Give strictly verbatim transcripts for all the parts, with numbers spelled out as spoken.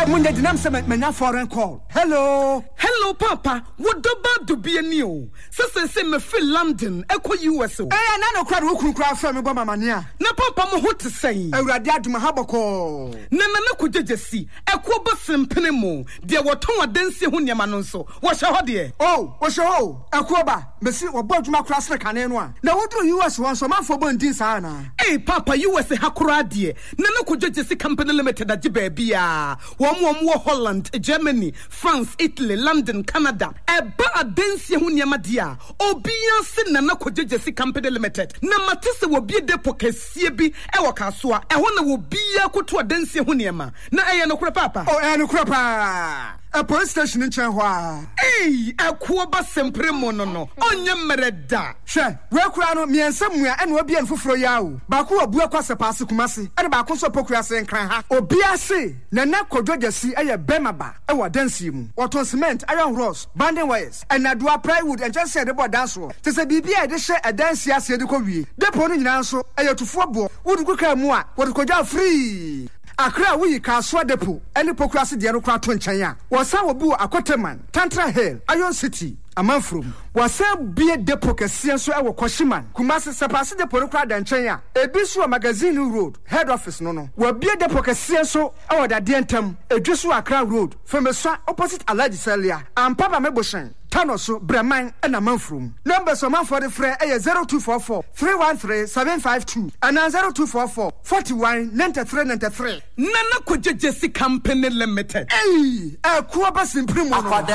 Munde dinam se menya foreign call. Hello. Hello papa. What about to be a new? Sese se me fi London eko U S O. Eh na no kwara wo kunu kwara fra me boma mania. Na papa mo ho te sei. Awurade aduma haboko. Na na na kujejesi eko bo sempene mo. De woton adansi ho niam no nso. Wo hye ho de. Oh, wo hye ho. Eko ba. Mesi wo bo aduma kwara sre kane no a. Na wodru U S won so manfo bo ndin sa na. Eh papa U S hakura de. Na na kujejesi company limited agi ba bia. Wo mo wo Holland, Germany, France, Italy, London, Canada. Eba adansi ho niam de a. Obia se na na kujejesi company limited. Na matese wo bie depo kesie bi e wo kasoa. E ho na wo bia koto adansi ho niam. Na eye no kura papa. Oh, eh no kura pa. A police station in Chenhua. Hey, a kuoba sempre monono. Onye mereda. She, we kura no mi ensamua ene obi en foforo yawo. Ba ko abu akwase paase kumase. E ba ko so pokura se nkran ha. Obi ase na na kodwogesi eye bemaba e wa dansi mu. Waton cement, iron rods, banding wires, and adua plywood and just said about dance wo. Te se bibia e de hye e dansi ase de ko wie. Depo no nyina nso eye tufo bo. Wodu kuka mu a, wodu kodwa free. Akra we Kaswa Depo, any pokrasi de Anokra Tonchaya. Was our boo Akoteman, Tantra Hill, Iron City, a man from. Was a beer depo Cassian so our Koshiman, Kumasa Sapasi de Porokra Danchaya, a Biswa Magazine Road, head office no no. Were beer depo Cassian so our Dientum, a Joshua Accra Road, from a son opposite Alaji Celia, and Papa Meboshan. Tanoso, Breman, and a man from. Numbers of man for the fray a zero two four four three one three seven five two and a zero two four four forty one ninety three ninety three. Nana Kujesi Company Limited. Hey, a Kuabas in Primo.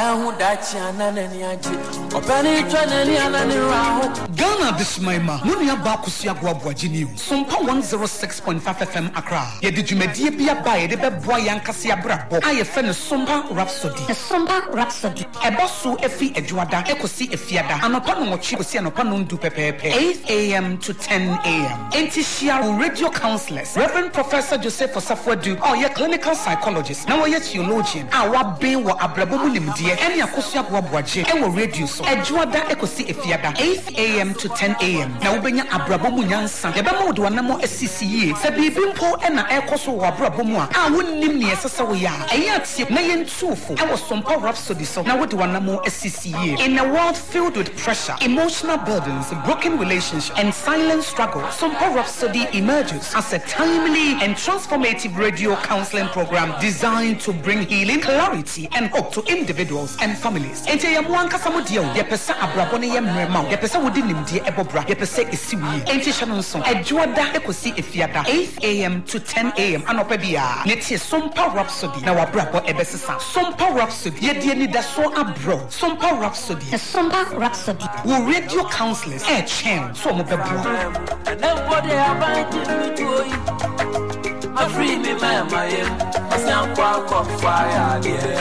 Ghana this maima, Munia Bakusia Guabuajini, Sumpa one oh six point five F M Accra. Ye did you media be a buy the Boyan Cassia Brabo? I offend a Sumpa Rhapsody. A Sumpa Rhapsody. A bosu efi Edwada, Ekosi Efiada, and upon what she was saying upon do pepe eight a m to ten a m Entishia radio counselors, Reverend Professor Joseph Osafwadu, oh, your clinical psychologist, now you're theologian, our being what Abrabomunim dear, and Yakosia Guabuaje, and will radio so Edwada Ekosi Efiada, eight a m to ten a m Now when you Abrabomunian son, Yabamo do anamo S C C A, Sabi Bimpo and a Ekoso Abrabomua, I wouldn't name me as a Sawaya, a yet Nayan Tufu, I was some power rhapsody, so now what do anamo S C C A. In a world filled with pressure, emotional burdens, broken relationships, and silent struggle, Sumpa Rhapsody emerges as a timely and transformative radio counseling program designed to bring healing, clarity, and hope to individuals and families. Ente ya mwanka samudio, yepesa abrabone ya mrema, yepesa wudinim die ebobra, yepesa isiwi. Ente shanonson, Edwada Ekosi Efiada, eight a m to ten a m Anopebia. Netie Sumpa Rhapsody, na wabrabo ebesesa. Sumpa Rhapsody, yedie ni daso abro. Sumpa Rhapsody. A Sumpa Rhapsody. We radio counselors, air chain, so mo bebo. Nobody about you. I free me, man, my I sound quite fire,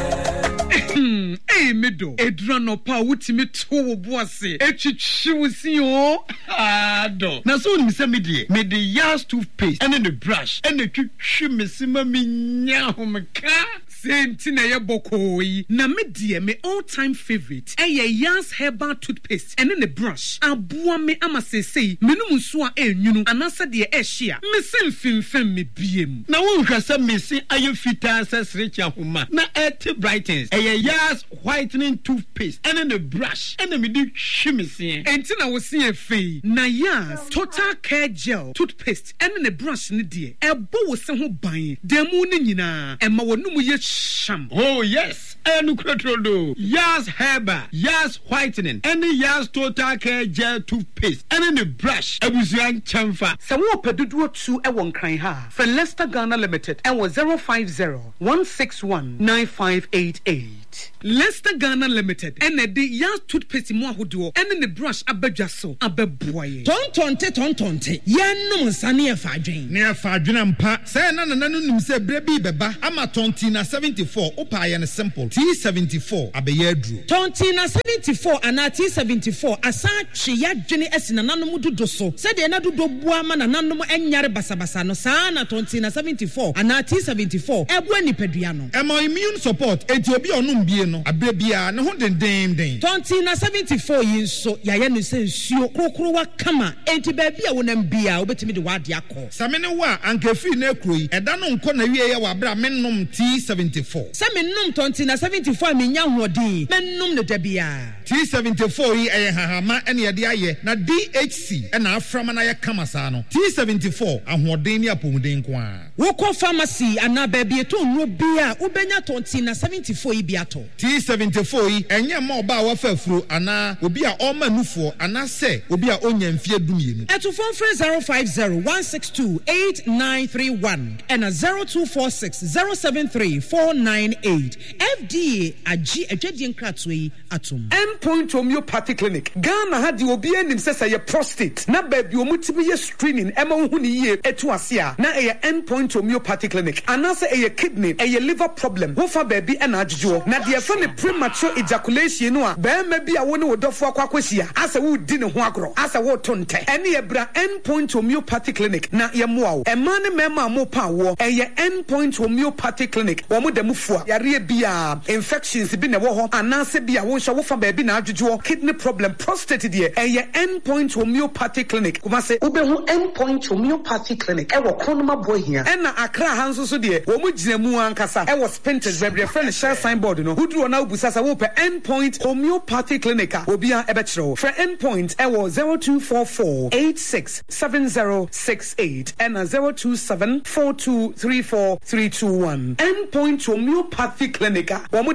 yeah. Hey, middle. Edrano pa wutimi to boase. Echichiwusi o. Ado. Na so ni se medie. Me the Yas toothpaste and then the brush and the chichi mesima minya homeka. Sentina ya bokoi. Na medie me all time favorite. Eye Yas herbal toothpaste and then the brush. Abua me ama se say menum so a enyunu anasa de e hia. Me sem fimfem me biem. Na won hwasa me se aye fita sesrecha homa. Na et brightens. Eye Yas whitening toothpaste and then the brush and then me do shimisi. Entina wo se afei. Na Yas total care gel toothpaste and then the brush ne de. Ebo wo se ho ban. Demu ne nyina. Ema wo num ye sham. Oh yes. Enu krotrodo. Yas Herba, Yas whitening, and the Yas total care gel toothpaste, and then the brush. Abusian chamfa. Se wo pedudu two e won kran ha. For Leicester Ghana Limited and was zero five zero one six one nine five eight eight. Leicester Ghana Limited and the Yas toothpaste mo ahodo and then the brush abadwa so ababoye. Tontonte tontonte. Yenum nsane e fadwen. Ne e fadwen ampa. Say na na nanu nim se brebi beba ama tonti na seventy-four opa ye ne simple. T seventy-four abeye aduru. Tonti na seventy-four ana T seventy-four asa twe ya dwene esi na nanom dodo so. Se de na dodo bua ma na nanom enyare basabasa no saa na tonti na seventy-four ana T seventy-four ebu anipadua no. Ema immune support enti obi onum bie no abre bia ne ho denden den. Tonti na seventy-four yi nso ya ye no se nsuo krokro wa kama enti ba bia wonam bia obetimi de wade akọ. Samene wa ankefi na ekroyi eda no nko na wie ye wa bra mennom T seventy-four. Se mennom tonti na seventy-four me nya hoɔden mennom ne da bia. T seventy-four yi eye hahama ene ye de aye na D H C ena aframa na ye kama saa no. T seventy-four ahoɔden ni apomuden ko a. Woko pharmacy ana ba bia to nwo bia ubenya tonti na seventy-four yi bia to. T seventy-four yi enye ma oba wa fafuro ana obi a o manufo ana se obi a onya mfie dumienu. Eto phone free zero five zero one six two eight nine three one and a zero two four six zero seven three four nine eight. F D A agi adwadi nkratwe atom. Endpoint Homeopathy Clinic. Ghana had the obi enim sesa ye prostate. Na baby omutibi ye screening ema hu ni ye etu ase a. Na eye Endpoint Homeopathy Clinic. Anase eye kidney, eye liver problem. Wo fa baby ena adjujo. Na de fa ne premature ejaculation no a. Ba ma bi a wo ne wodofo akwa kwasia. Asa wo di ne ho agro. Asa wo tonte. Ene ye bra Endpoint Homeopathy Clinic. Na ye moa wo. Ema ne mema mo pa wo. Eye Endpoint Homeopathy Clinic. Wo mo da mufua. Yare bia infections bi ne wo ho. Anase bia wo hwa wo fa baby na adjujo. Kidney problem, prostate de eye Endpoint Homeopathy Clinic. Kuma se ubehu Endpoint Homeopathy Clinic. E wo kronoma boy here. E na Accra hanso so de wo mo gina mu ankasa. E wo Spintex baby friend share signboard no. Hudu na ubusasa wo pe Endpoint Homeopathy Clinic. Obi a e be kire wo. For Endpoint e wo zero two four four eight six seven zero six eight and a zero two seven four two three four three two one. Endpoint Homeopathy Clinic.